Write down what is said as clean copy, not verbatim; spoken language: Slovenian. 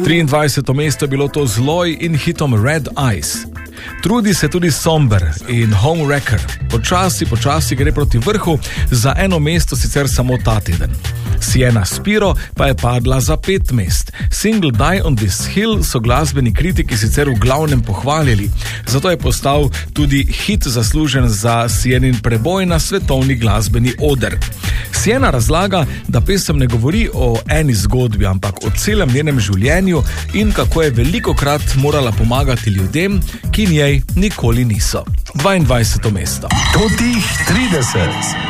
23. mesto je bilo to z Loi in hitom Red Eyes. Trudi se tudi Somber in Home Wrecker. Počasi gre proti vrhu, za eno mesto sicer samo ta teden. Sienna Spiro pa je padla za 5 mest. Single Die on This Hill so glasbeni kritiki sicer v glavnem pohvalili, zato je postal tudi hit zaslužen za Siennin preboj na svetovni glasbeni oder. Sienna razlaga, da pesem ne govori o eni zgodbi, ampak o celem njenem življenju in kako je velikokrat morala pomagati ljudem, ki njej nikoli niso. 22. mesto. Do tih 30.